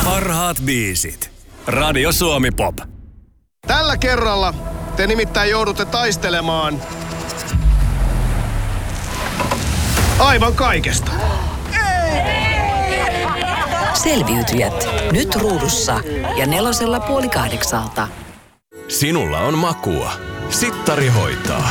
Parhaat biisit. Radio Suomi Pop. Tällä kerralla te nimittäin joudutte taistelemaan aivan kaikesta. Selviytyjät. Nyt ruudussa ja 4:50. Sinulla on makua. Sittari hoitaa.